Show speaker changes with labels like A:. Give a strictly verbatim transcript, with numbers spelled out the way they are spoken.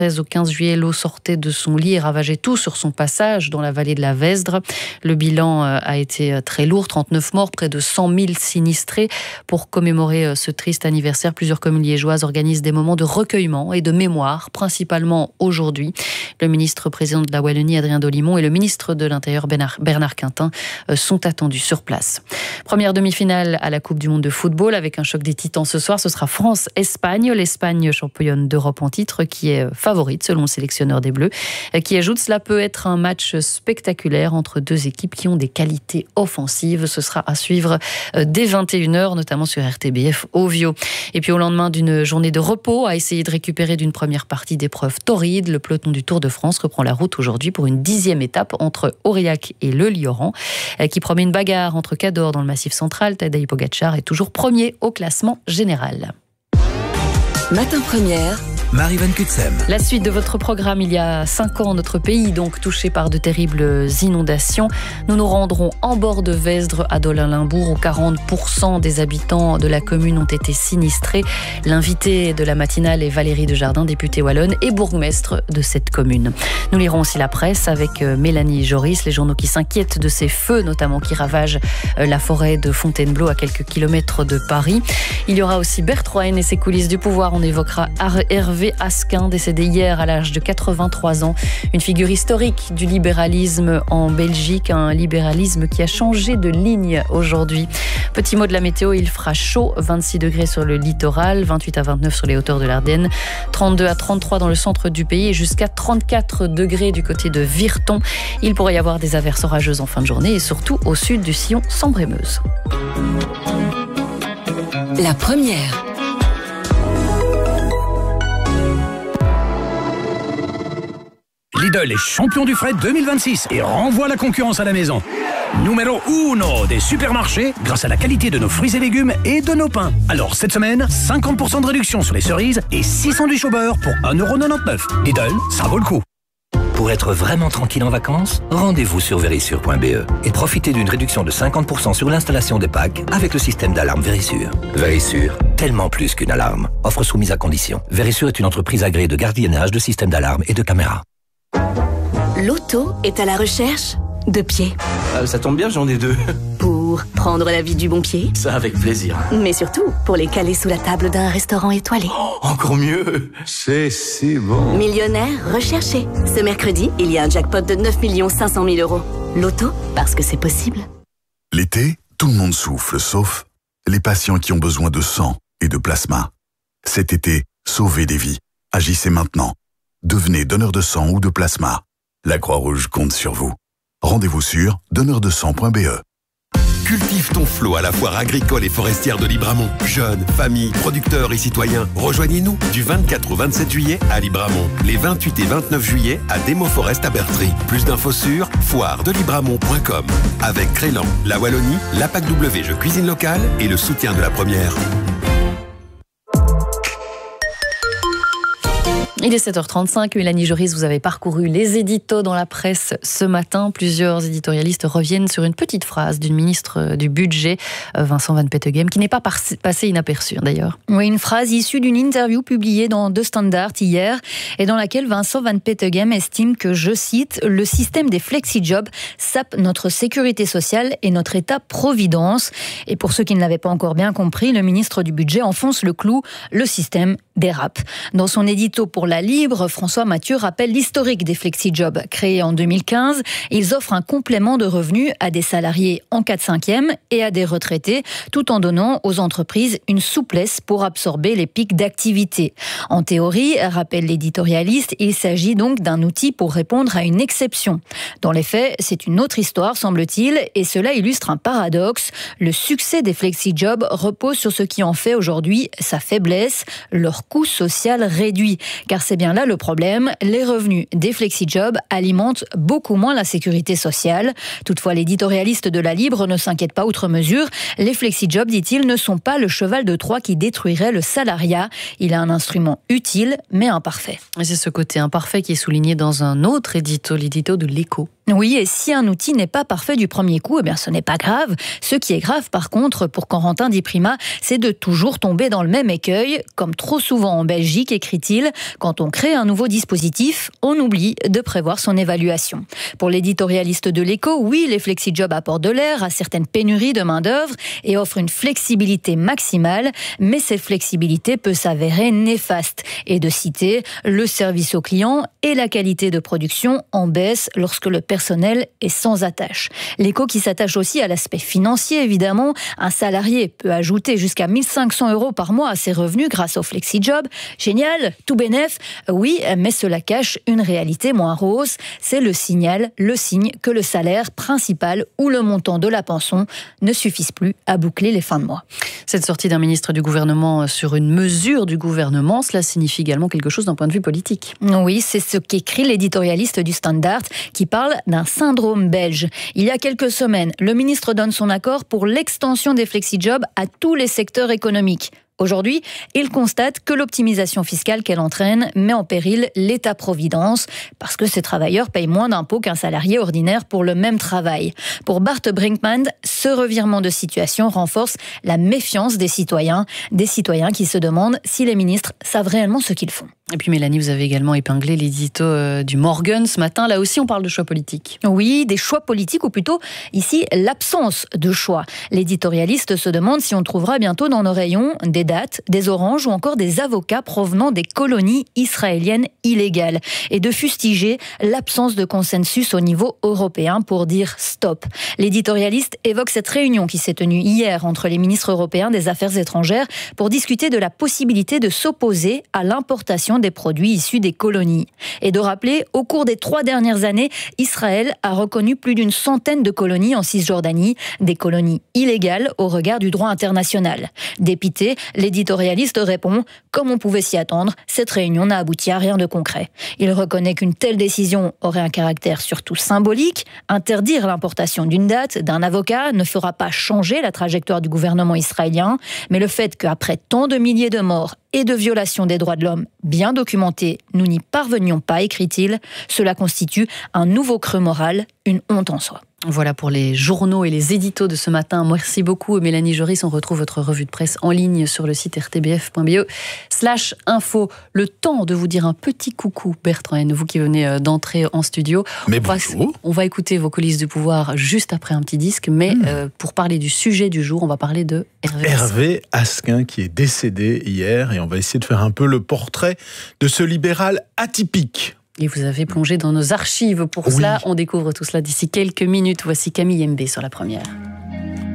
A: Au quinze juillet, l'eau sortait de son lit et ravageait tout sur son passage dans la vallée de la Vesdre. Le bilan a été très lourd, trente-neuf morts, près de cent mille sinistrés. Pour commémorer ce triste anniversaire, plusieurs communes liégeoises organisent des moments de recueillement et de mémoire, principalement aujourd'hui. Le ministre-président de la Wallonie, Adrien Dolimon, et le ministre de l'Intérieur, Bernard Quintin, sont attendus sur place. Première demi-finale à la Coupe du Monde de football avec un choc des titans ce soir. Ce sera France-Espagne. L'Espagne, championne d'Europe en titre, qui est favorite selon le sélectionneur des Bleus, qui ajoute cela peut être un match spectaculaire entre deux équipes qui ont des qualités offensives. Ce sera à suivre dès vingt et une heures, notamment sur R T B F Ovio. Et puis au lendemain d'une journée de repos, à essayer de récupérer d'une première partie d'épreuves torrides, le peloton du Tour de France reprend la route aujourd'hui pour une dixième étape entre Aurillac et le Lioran, qui promet une bagarre entre Cador dans le Massif central. Tadej Pogačar est toujours premier au classement général.
B: Matin Première,
C: Marie Van Kutsem.
A: La suite de votre programme, il y a cinq ans, notre pays donc touché par de terribles inondations. Nous nous rendrons en bord de Vesdre à Dolin-Limbourg où quarante pour cent des habitants de la commune ont été sinistrés. L'invité de la matinale est Valérie Desjardins, députée wallonne et bourgmestre de cette commune. Nous lirons aussi la presse avec Mélanie Joris, les journaux qui s'inquiètent de ces feux, notamment qui ravagent la forêt de Fontainebleau à quelques kilomètres de Paris. Il y aura aussi Bertroen et ses coulisses du pouvoir. On évoquera Hervé Asquin, décédé hier à l'âge de quatre-vingt-trois ans. Une figure historique du libéralisme en Belgique, un libéralisme qui a changé de ligne aujourd'hui. Petit mot de la météo, il fera chaud, vingt-six degrés sur le littoral, vingt-huit à vingt-neuf sur les hauteurs de l'Ardenne, trente-deux à trente-trois dans le centre du pays et jusqu'à trente-quatre degrés du côté de Virton. Il pourrait y avoir des averses orageuses en fin de journée et surtout au sud du sillon Sambre-et-Meuse.
B: La première.
C: Lidl est champion du fret deux mille vingt-six et renvoie la concurrence à la maison. Numéro uno des supermarchés grâce à la qualité de nos fruits et légumes et de nos pains. Alors cette semaine, cinquante pour cent de réduction sur les cerises et six sandwichs au beurre pour un euro quatre-vingt-dix-neuf. Lidl, ça vaut le coup.
D: Pour être vraiment tranquille en vacances, rendez-vous sur Verisure point b e et profitez d'une réduction de cinquante pour cent sur l'installation des packs avec le système d'alarme Verisure. Verisure, tellement plus qu'une alarme. Offre soumise à condition. Verisure est une entreprise agréée de gardiennage de systèmes d'alarme et de caméras.
B: L'auto est à la recherche de pieds.
E: Euh, ça tombe bien, j'en ai deux.
B: Pour prendre la vie du bon pied.
E: Ça, avec plaisir.
B: Mais surtout, pour les caler sous la table d'un restaurant étoilé.
E: Oh, encore mieux.
F: C'est si bon.
B: Millionnaire recherché. Ce mercredi, il y a un jackpot de neuf millions cinq cent mille euros. L'auto, parce que c'est possible.
G: L'été, tout le monde souffle, sauf les patients qui ont besoin de sang et de plasma. Cet été, sauvez des vies. Agissez maintenant. Devenez donneur de sang ou de plasma. La Croix-Rouge compte sur vous. Rendez-vous sur donneur de sang point b e.
H: Cultive ton flot à la foire agricole et forestière de Libramont. Jeunes, familles, producteurs et citoyens, rejoignez-nous du vingt-quatre au vingt-sept juillet à Libramont. Les vingt-huit et vingt-neuf juillet à Demo Forest à Bertry. Plus d'infos sur foire de libramont point com. Avec Crélan, la Wallonie, la P A C W Jeux Cuisine Locale et le soutien de la Première.
A: Il est sept heures trente-cinq, Mélanie Joris, vous avez parcouru les éditos dans la presse ce matin. Plusieurs éditorialistes reviennent sur une petite phrase d'une ministre du Budget, Vincent Van Petegem, qui n'est pas passée inaperçue d'ailleurs.
I: Oui, une phrase issue d'une interview publiée dans The Standard hier et dans laquelle Vincent Van Petegem estime que, je cite, « le système des flexi-jobs sape notre sécurité sociale et notre État-providence ». Et pour ceux qui ne l'avaient pas encore bien compris, le ministre du Budget enfonce le clou, le système dérape. Dans son édito pour La Libre, François Mathieu rappelle l'historique des flexi-jobs. Créés en deux mille quinze, ils offrent un complément de revenus à des salariés en quatre cinquièmes et à des retraités, tout en donnant aux entreprises une souplesse pour absorber les pics d'activité. En théorie, rappelle l'éditorialiste, il s'agit donc d'un outil pour répondre à une exception. Dans les faits, c'est une autre histoire, semble-t-il, et cela illustre un paradoxe. Le succès des flexi-jobs repose sur ce qui en fait aujourd'hui sa faiblesse, leur coût social réduit. Car c'est bien là le problème, les revenus des flexi-jobs alimentent beaucoup moins la sécurité sociale. Toutefois, l'éditorialiste de La Libre ne s'inquiète pas outre mesure. Les flexi-jobs, dit-il, ne sont pas le cheval de Troie qui détruirait le salariat. Il est un instrument utile, mais imparfait.
A: Et c'est ce côté imparfait qui est souligné dans un autre édito, l'édito de l'Écho.
I: Oui, et si un outil n'est pas parfait du premier coup, eh bien ce n'est pas grave. Ce qui est grave, par contre, pour Corentin Di Prima, c'est de toujours tomber dans le même écueil. Comme trop souvent en Belgique, écrit-il, quand on crée un nouveau dispositif, on oublie de prévoir son évaluation. Pour l'éditorialiste de l'Écho, oui, les flexi-jobs apportent de l'air à certaines pénuries de main-d'œuvre et offrent une flexibilité maximale, mais cette flexibilité peut s'avérer néfaste. Et de citer, le service au client et la qualité de production en baisse lorsque le personnel est sans attache. L'Écho qui s'attache aussi à l'aspect financier, évidemment. Un salarié peut ajouter jusqu'à mille cinq cents euros par mois à ses revenus grâce au flexi-job. Génial, tout bénef, oui, mais cela cache une réalité moins rose. C'est le signal, le signe que le salaire principal ou le montant de la pension ne suffisent plus à boucler les fins de mois.
A: Cette sortie d'un ministre du gouvernement sur une mesure du gouvernement, cela signifie également quelque chose d'un point de vue politique.
I: Oui, c'est ce qu'écrit l'éditorialiste du Standard qui parle d'un syndrome belge. Il y a quelques semaines, le ministre donne son accord pour l'extension des flexi-jobs à tous les secteurs économiques. Aujourd'hui, il constate que l'optimisation fiscale qu'elle entraîne met en péril l'État-providence parce que ces travailleurs payent moins d'impôts qu'un salarié ordinaire pour le même travail. Pour Bart Brinkman, ce revirement de situation renforce la méfiance des citoyens, des citoyens qui se demandent si les ministres savent réellement ce qu'ils font.
A: Et puis Mélanie, vous avez également épinglé l'édito du Morgan ce matin. Là aussi, on parle de choix politiques.
I: Oui, des choix politiques, ou plutôt, ici, l'absence de choix. L'éditorialiste se demande si on trouvera bientôt dans nos rayons des dates, des oranges ou encore des avocats provenant des colonies israéliennes illégales. Et de fustiger l'absence de consensus au niveau européen pour dire stop. L'éditorialiste évoque cette réunion qui s'est tenue hier entre les ministres européens des Affaires étrangères pour discuter de la possibilité de s'opposer à l'importation des produits issus des colonies. Et de rappeler, au cours des trois dernières années, Israël a reconnu plus d'une centaine de colonies en Cisjordanie, des colonies illégales au regard du droit international. Dépité, l'éditorialiste répond « Comme on pouvait s'y attendre, cette réunion n'a abouti à rien de concret ». Il reconnaît qu'une telle décision aurait un caractère surtout symbolique. Interdire l'importation d'une date, d'un avocat, ne fera pas changer la trajectoire du gouvernement israélien, mais le fait qu'après tant de milliers de morts et de violations des droits de l'homme bien documentées, nous n'y parvenions pas, écrit-il, cela constitue un nouveau creux moral, une honte en soi.
A: Voilà pour les journaux et les éditos de ce matin. Merci beaucoup Mélanie Joris. On retrouve votre revue de presse en ligne sur le site r t b f point b e slash info. Le temps de vous dire un petit coucou, Bertrand Haine, vous qui venez d'entrer en studio.
F: Mais
A: on, va,
F: bonjour.
A: on va écouter vos coulisses du pouvoir juste après un petit disque, mais mmh. euh, pour parler du sujet du jour, on va parler de Hervé,
F: Hervé Asquin qui est décédé hier et on va essayer de faire un peu le portrait de ce libéral atypique.
A: Et vous avez plongé dans nos archives. Pour oui. cela, on découvre tout cela d'ici quelques minutes. Voici Camille M B sur la première.